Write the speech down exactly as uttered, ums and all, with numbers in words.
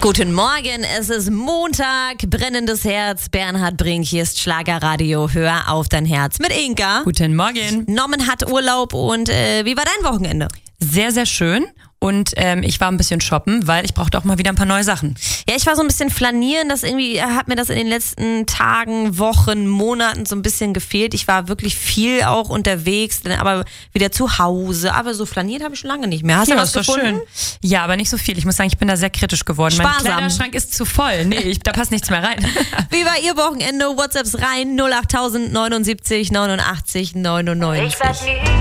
Guten Morgen, es ist Montag, brennendes Herz. Bernhard Brink, hier ist Schlagerradio. Hör auf dein Herz mit Inka. Guten Morgen. Norman hat Urlaub und äh, wie war dein Wochenende? Sehr, sehr schön. Und ähm, ich war ein bisschen shoppen, weil ich brauchte auch mal wieder ein paar neue Sachen. Ja, ich war so ein bisschen flanieren. Das irgendwie hat mir das in den letzten Tagen, Wochen, Monaten so ein bisschen gefehlt. Ich war wirklich viel auch unterwegs, dann aber wieder zu Hause. Aber so flaniert habe ich schon lange nicht mehr. Hast ja, du was das ist doch gefunden? schön. Ja, aber nicht so viel. Ich muss sagen, ich bin da sehr kritisch geworden. Sparsam. Mein Kleiderschrank ist zu voll. Nee, ich, da passt nichts mehr rein. Wie war Ihr Wochenende? WhatsApps rein null acht null neun neun neun neunundachtzig neunundachtzig neunundneunzig. Ich werd nie